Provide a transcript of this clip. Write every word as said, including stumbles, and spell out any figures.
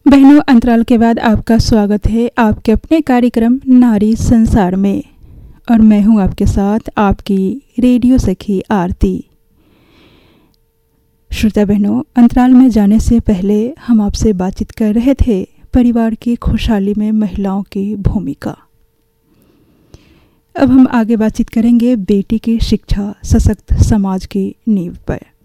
बहनों, अंतराल के बाद आपका स्वागत है आपके अपने कार्यक्रम नारी संसार में। और मैं हूं आपके साथ आपकी रेडियो सखी आरती। श्रोता बहनों, अंतराल में जाने से पहले हम आपसे बातचीत कर रहे थे परिवार की खुशहाली में महिलाओं की भूमिका। अब हम आगे बातचीत करेंगे बेटी की शिक्षा सशक्त समाज की नींव पर।